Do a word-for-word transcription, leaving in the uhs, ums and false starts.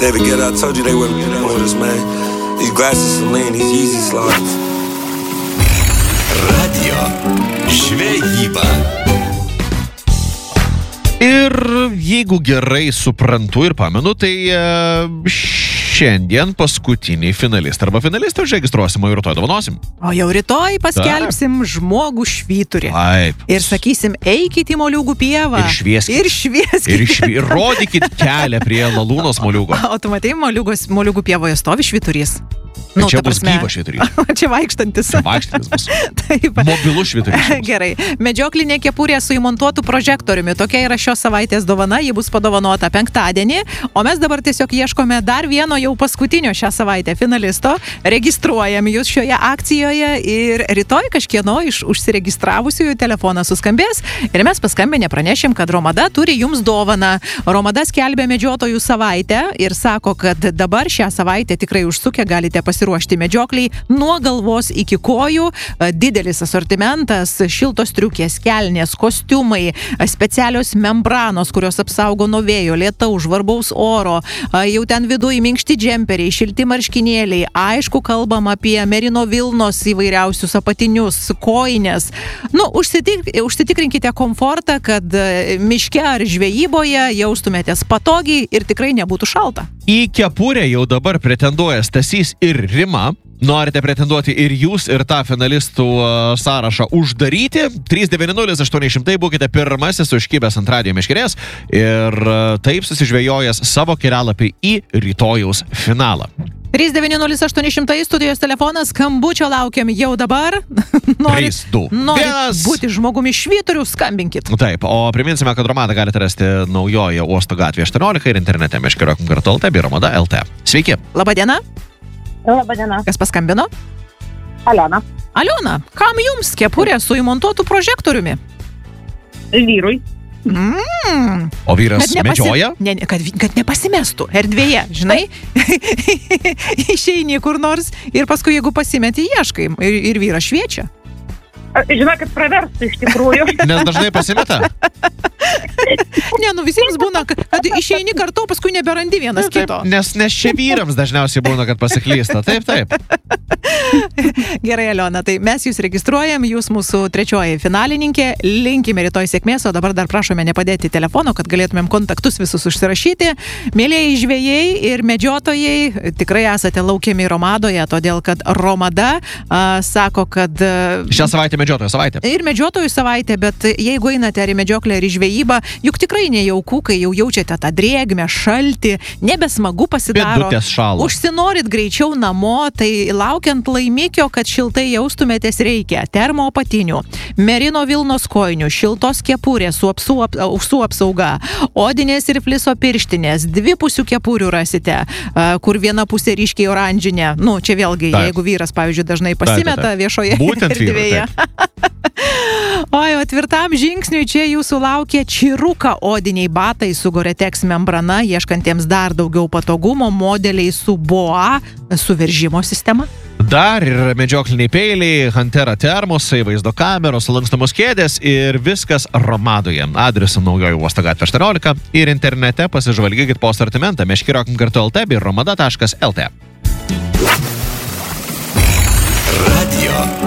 David Guetta, I told you they wouldn't get with us, man. These glasses Celine, these Yeezy slides. Radio žvejyba. Ir jeigu gerai suprantu ir pamenu, tai e, šiandien paskutiniai finalistai arba finalistai užregistruosim, o ir rytoj dovanosim. O jau rytoj paskelbsim Taip. žmogų švyturį. Taip. Ir sakysim, eikit į Moliūgų pievą. Ir švieskit. Ir švieskit. Ir, švi, ir rodykit kelią prie Lalūnos moliūgo. O tu matai, Moliūgos, Moliūgų pievoje stovi švyturys? Nu, čia bus gyvas švyturys. Čia vaikštantis. Čia vaikštantis bus. Taip. Mobilus švyturys. Gerai. Medžioklinė kepurė su įmontuotu prožektoriumi. Tokia yra šios savaitės dovana. Ji bus padovanota penktadienį. O mes dabar tiesiog ieškome dar vieno jau paskutinio šią savaitę finalisto. Registruojam jūs šioje akcijoje ir rytoj kažkieno iš užsiregistravusiųjų telefonas suskambės. Ir mes paskambinę pranešim, kad Romada turi jums dovaną. Romada skelbia medžiotojų savaitę ir sako, kad dabar šią savaitę tikrai užsukę galite pasiruošti medžiokliai nuo galvos iki kojų, didelis asortimentas, šiltos striukės, kelnės, kostiumai, specialios membranos, kurios apsaugo nuo vėjo, lietaus, žvarbaus oro, jau ten viduje minkšti džemperiai, šilti marškinėliai, aišku, kalbam apie merino vilnos įvairiausius apatinius, kojines. Nu, užsitik, užsitikrinkite komfortą, kad miške ar žvejyboje jaustumėtės patogiai ir tikrai nebūtų šalta. Į kepurę jau dabar pretenduoja Stasys ir Rima. Norite pretenduoti ir jūs, ir tą finalistų sąrašą uždaryti. trys devyni nulis aštuoni šimtai būkite pirmasis užkibęs ant radijo meškerės ir taip susižvejojęs savo kelialapį į rytojaus finalą. trys devyni nulis aštuoni šimtai studijos telefonas, skambučio laukiam jau dabar. Norit, trys, du, vienas. Būti žmogumi švyturiu, skambinkit. Taip, o priminsime, kad Romadą galite rasti naujoje Uosto gatvėje aštuoniolika ir internete meškerio kartu L T bei Romada L T. Sveiki. Labadiena. Labadiena. Kas paskambino? Aliona. Aliona, kam jums kepurė su įmontuotu prožektoriumi? Vyrui. Mm. O vyras nepasi... medžioja? Ne, kad, kad nepasimestų erdvėje, žinai? Išeini kur nors ir paskui, jeigu pasimeti, ieškai ir, ir vyras šviečia. Žinau, kad praverstų iš tikrųjų. Nes dažnai pasimeta? Ne, nu visiems būna, kad išeini kartu, paskui neberandi vienas taip, kito. Nes, nes čia vyrams dažniausiai būna, kad pasiklysta. Taip, taip. Gerai, Aliona, tai mes jūs registruojam, jūs mūsų trečioji finalininkė, linkime rytoj sėkmės, o dabar dar prašome nepadėti telefono, kad galėtumėm kontaktus visus užsirašyti. Mėlėjai žvejai ir medžiotojai, tikrai esate laukiami Romadoje, todėl kad Romada a, sako, kad... A, Šią savaitę medžiotojų savaitė. Ir medžiotojų savaitė, bet jeigu einate ar į medžioklę, ar į žvejybą, juk tikrai nejauku, kai jau jaučiate tą drėgmę, šaltį, nebesmagu pasidaro. Pėdutės šalo. Užsinorit greičiau namo, tai laukiant laimikio, kad šiltai jaustumėtės reikia termo apatinių, merino vilnos kojinių, šiltos kepurės su apsų, ap, ausų apsauga, odinės ir fliso pirštinės, dvi pusių kepurių rasite, kur viena pusė ryškiai oranžinė. Nu, čia vėlgi, taip. Jeigu vyras, pavyzdžiui, dažnai pasimeta taip, taip, taip. viešoje Būtent erdvėje. Oi, o tvirtam žingsniui čia jūsų laukia Čiruka odiniai batai su Gore-Tex membrana, ieškantiems dar daugiau patogumo, modeliai su boa suveržimo sistema. Dar ir medžiokliniai peiliai, Huntera termosai, vaizdo kameros, lankstamos kėdės ir viskas Romadoje. Adresu naujoji Uosto gatvė aštuoniolika ir internete pasižvalgykit po asortimentą meškerio kartu L T bei romada taškas L T. Radio